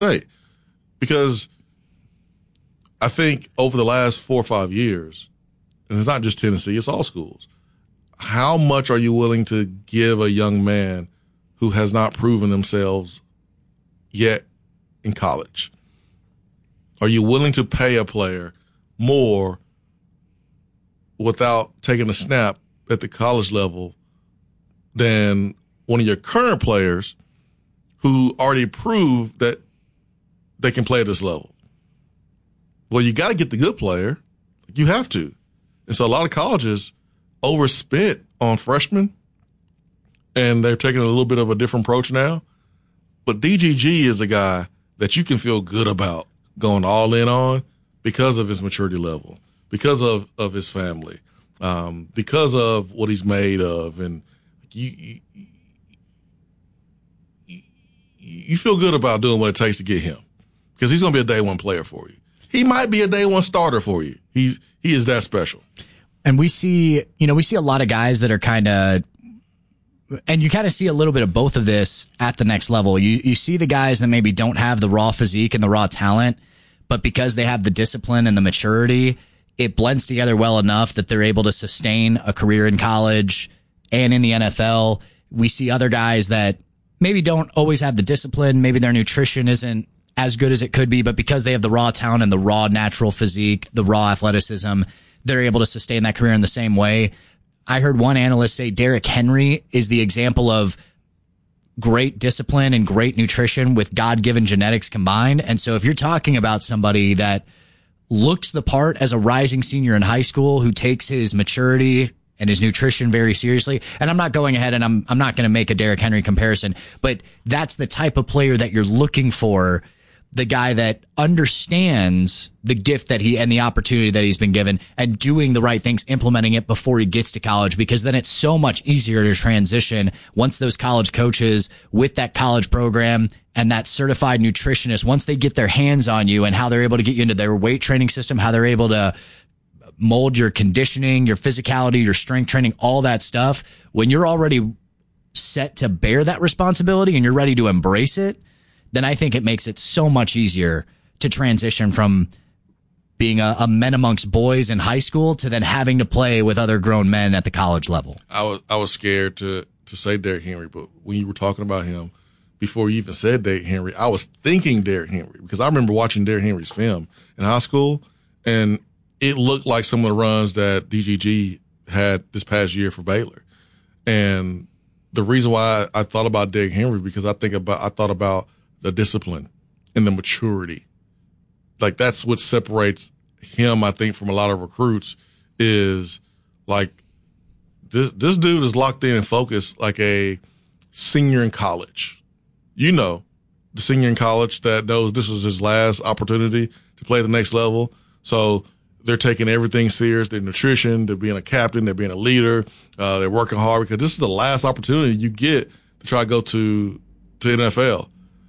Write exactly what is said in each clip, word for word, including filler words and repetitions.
Right. Because I think over the last four or five years, and it's not just Tennessee, it's all schools, how much are you willing to give a young man who has not proven themselves yet in college? Are you willing to pay a player more without taking a snap at the college level than one of your current players who already proved that they can play at this level? Well, you got to get the good player. You have to. And so a lot of colleges overspent on freshmen, and they're taking a little bit of a different approach now. But D G G is a guy that you can feel good about going all in on because of his maturity level, because of, of his family, um, because of what he's made of. And you, you, you feel good about doing what it takes to get him because he's going to be a day one player for you. He might be a day one starter for you. He's, he is that special. And we see, you know, we see a lot of guys that are kind of, and you kind of see a little bit of both of this at the next level. You you see the guys that maybe don't have the raw physique and the raw talent, but because they have the discipline and the maturity, it blends together well enough that they're able to sustain a career in college and in the N F L. We see other guys that maybe don't always have the discipline. Maybe their nutrition isn't as good as it could be, but because they have the raw talent and the raw natural physique, the raw athleticism, they're able to sustain that career in the same way. I heard one analyst say Derrick Henry is the example of great discipline and great nutrition with God-given genetics combined. And so if you're talking about somebody that looks the part as a rising senior in high school who takes his maturity and his nutrition very seriously, and I'm not going ahead and I'm I'm not going to make a Derrick Henry comparison, but that's the type of player that you're looking for, the guy that understands the gift that he and the opportunity that he's been given and doing the right things, implementing it before he gets to college, because then it's so much easier to transition once those college coaches with that college program and that certified nutritionist, once they get their hands on you and how they're able to get you into their weight training system, how they're able to mold your conditioning, your physicality, your strength training, all that stuff. When you're already set to bear that responsibility and you're ready to embrace it, then I think it makes it so much easier to transition from being a, a men amongst boys in high school to then having to play with other grown men at the college level. I was I was scared to to say Derrick Henry, but when you were talking about him, before you even said Derrick Henry, I was thinking Derrick Henry because I remember watching Derrick Henry's film in high school, and it looked like some of the runs that D G G had this past year for Baylor. And the reason why I thought about Derrick Henry because I think about I thought about the discipline and the maturity. Like that's what separates him, I think, from a lot of recruits is like this, this dude is locked in and focused like a senior in college. You know, the senior in college that knows this is his last opportunity to play the next level. So they're taking everything serious. Their nutrition, they're being a captain, they're being a leader. Uh, they're working hard because this is the last opportunity you get to try to go to, to N F L.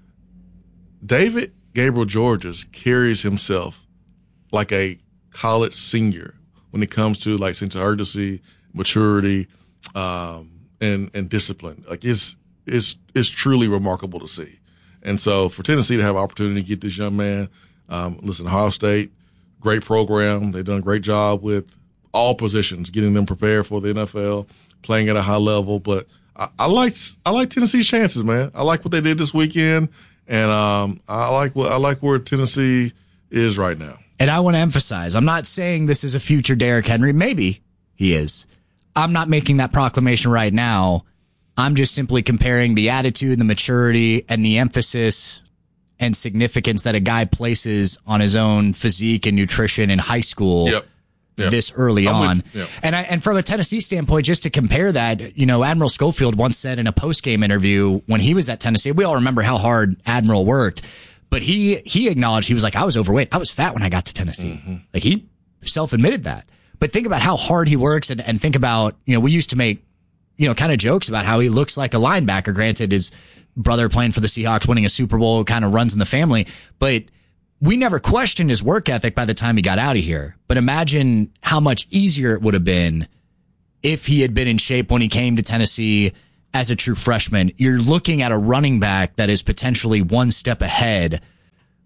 David Gabriel Georges carries himself like a college senior when it comes to like sense of urgency, maturity, um, and, and discipline. Like it's, it's, it's truly remarkable to see. And so for Tennessee to have an opportunity to get this young man, um, listen, Ohio State, great program. They've done a great job with all positions, getting them prepared for the N F L, playing at a high level. But I, I like, I like Tennessee's chances, man. I like what they did this weekend. And um, I like what I like where Tennessee is right now. And I want to emphasize, I'm not saying this is a future Derrick Henry. Maybe he is. I'm not making that proclamation right now. I'm just simply comparing the attitude, the maturity, and the emphasis and significance that a guy places on his own physique and nutrition in high school. Yep. Yep. This early I'm on. with, yep. And I, and from a Tennessee standpoint, just to compare that, you know, Admiral Schofield once said in a post-game interview when he was at Tennessee, we all remember how hard Admiral worked, but he, he acknowledged, he was like, I was overweight. I was fat when I got to Tennessee. Mm-hmm. Like he self-admitted that. But think about how hard he works and, and think about, you know, we used to make, you know, kind of jokes about how he looks like a linebacker. Granted, his brother playing for the Seahawks, winning a Super Bowl, kind of runs in the family, but we never questioned his work ethic by the time he got out of here. But imagine how much easier it would have been if he had been in shape when he came to Tennessee as a true freshman. You're looking at a running back that is potentially one step ahead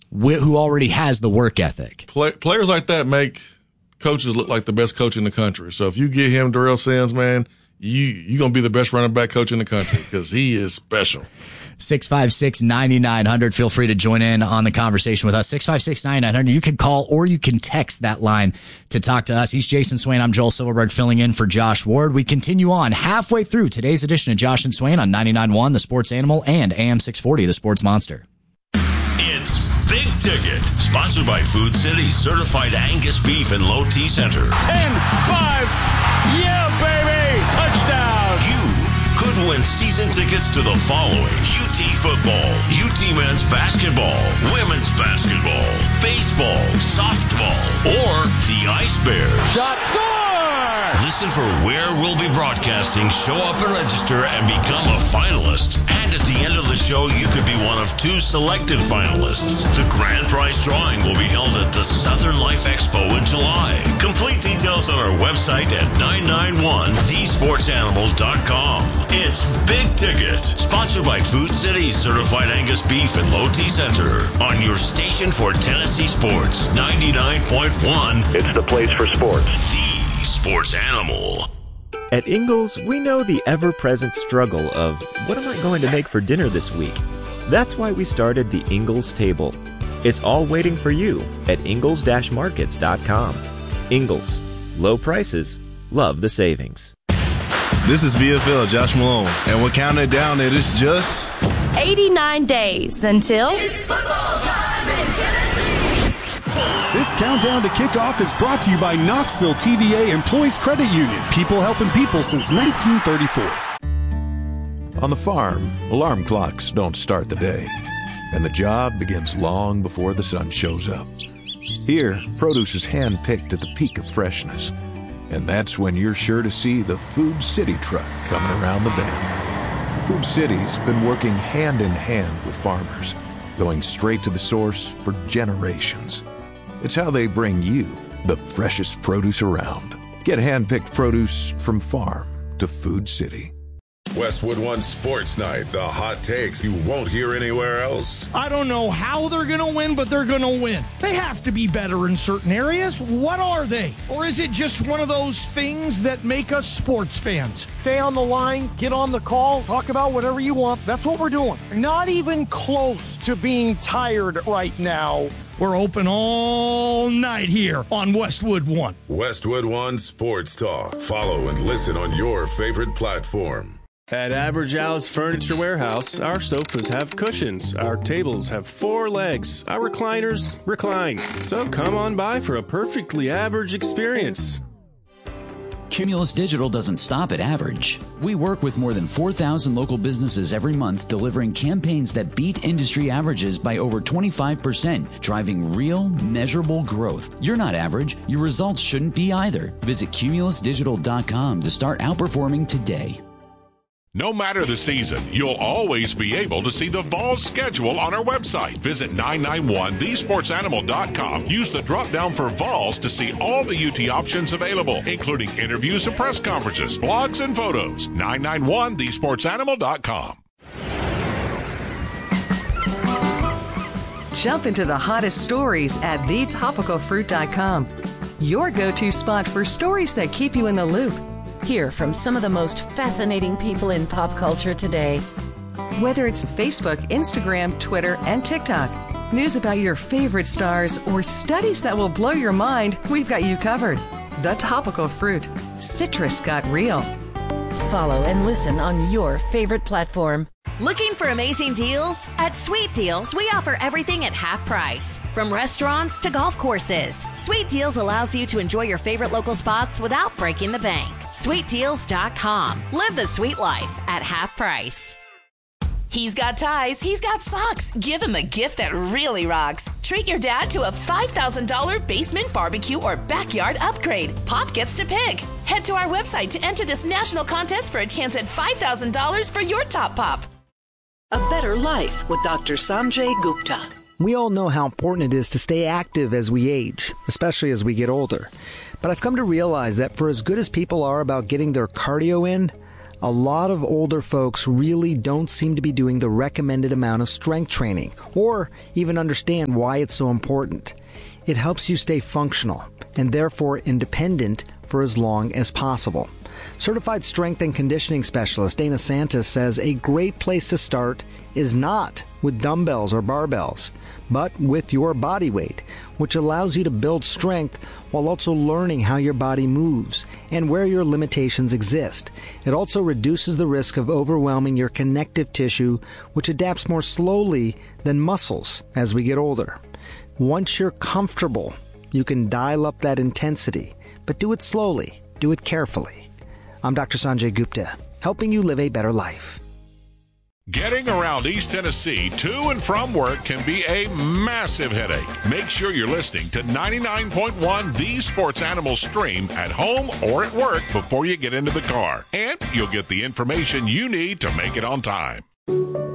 who already has the work ethic. Play, players like that make coaches look like the best coach in the country. So if you get him Darrell Sims, man, you, you're going to be the best running back coach in the country because he is special. six five six, nine nine hundred. Feel free to join in on the conversation with us. six five six, nine nine hundred. You can call or you can text that line to talk to us. He's Jason Swain. I'm Joel Silverberg filling in for Josh Ward. We continue on halfway through today's edition of Josh and Swain on ninety-nine point one, The Sports Animal, and A M six forty, The Sports Monster. It's Big Ticket, sponsored by Food City, certified Angus beef and low T center. ten five, yeah, baby, touchdown. You could win season tickets to the following: U T football, U T men's basketball, women's basketball, baseball, softball, or the Ice Bears. Shot, score! Listen for where we'll be broadcasting, show up and register, and become a finalist. And at the end of the show, you could be one of two selected finalists. The grand prize drawing will be held at the Southern Life Expo in July. Complete details on our website at nine nine one the sports animal dot com. It's Big Ticket, sponsored by Food City, certified Angus beef and low T center, on your station for Tennessee sports, ninety-nine point one. It's the place for sports. The Sports Animal. At Ingles, we know the ever-present struggle of, what am I going to make for dinner this week? That's why we started the Ingles table. It's all waiting for you at ingles dash markets dot com. Ingles, low prices, love the savings. This is V F L Josh Malone, and we're counting down it is just eighty-nine days until it's football time in Tennessee. This countdown to kickoff is brought to you by Knoxville T V A Employees Credit Union. People helping people since nineteen thirty-four. On the farm, alarm clocks don't start the day, and the job begins long before the sun shows up. Here, produce is hand-picked at the peak of freshness, and that's when you're sure to see the Food City truck coming around the bend. Food City's been working hand-in-hand with farmers, going straight to the source for generations. It's how they bring you the freshest produce around. Get hand-picked produce from farm to Food City. Westwood One Sports Night, the hot takes you won't hear anywhere else. I don't know how they're going to win, but they're going to win. They have to be better in certain areas. What are they? Or is it just one of those things that make us sports fans? Stay on the line, get on the call, talk about whatever you want. That's what we're doing. Not even close to being tired right now. We're open all night here on Westwood One. Westwood One Sports Talk. Follow and listen on your favorite platform. At Average Al's Furniture Warehouse, our sofas have cushions, our tables have four legs, our recliners recline. So come on by for a perfectly average experience. Cumulus Digital doesn't stop at average. We work with more than four thousand local businesses every month, delivering campaigns that beat industry averages by over twenty-five percent, driving real, measurable growth. You're not average. Your results shouldn't be either. Visit cumulus digital dot com to start outperforming today. No matter the season, you'll always be able to see the Vols schedule on our website. Visit nine nine one the sports animal dot com. Use the drop-down for Vols to see all the U T options available, including interviews and press conferences, blogs, and photos. nine nine one the sports animal dot com. Jump into the hottest stories at the topical fruit dot com. Your go-to spot for stories that keep you in the loop. Hear from some of the most fascinating people in pop culture today. Whether it's Facebook, Instagram, Twitter, and TikTok, news about your favorite stars, or studies that will blow your mind, we've got you covered. The Topical Fruit. Citrus got real. Follow and listen on your favorite platform. Looking for amazing deals? At Sweet Deals, we offer everything at half price. From restaurants to golf courses, Sweet Deals allows you to enjoy your favorite local spots without breaking the bank. sweet deals dot com. Live the sweet life at half price. He's got ties, he's got socks. Give him a gift that really rocks. Treat your dad to a five thousand dollars basement barbecue or backyard upgrade. Pop gets to pick. Head to our website to enter this national contest for a chance at five thousand dollars for your top pop. A Better Life with Doctor Sanjay Gupta. We all know how important it is to stay active as we age, especially as we get older. But I've come to realize that for as good as people are about getting their cardio in, A lot of older folks really don't seem to be doing the recommended amount of strength training, or even understand why it's so important. It helps you stay functional, and therefore independent for as long as possible. Certified strength and conditioning specialist Dana Santos says a great place to start is not with dumbbells or barbells, but with your body weight, which allows you to build strength while also learning how your body moves and where your limitations exist. It also reduces the risk of overwhelming your connective tissue, which adapts more slowly than muscles as we get older. Once you're comfortable, you can dial up that intensity, but do it slowly, do it carefully. I'm Doctor Sanjay Gupta, helping you live a better life. Getting around East Tennessee to and from work can be a massive headache. Make sure you're listening to ninety-nine point one The Sports Animal Stream at home or at work before you get into the car. And you'll get the information you need to make it on time.